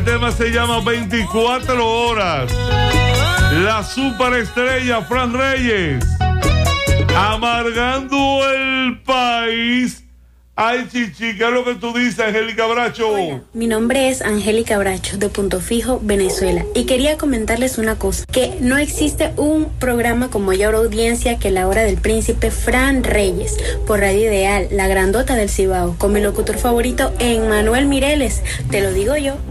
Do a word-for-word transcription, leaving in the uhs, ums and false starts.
El tema se llama veinticuatro horas. La superestrella Fran Reyes, amargando el país. Ay, Chichi, ¿qué es lo que tú dices, Angélica Bracho? Hola, mi nombre es Angélica Bracho, de Punto Fijo, Venezuela. Y quería comentarles una cosa, que no existe un programa con mayor audiencia que La Hora del Príncipe Fran Reyes, por Radio Ideal, la grandota del Cibao, con mi locutor favorito, Emmanuel Mireles. Te lo digo yo.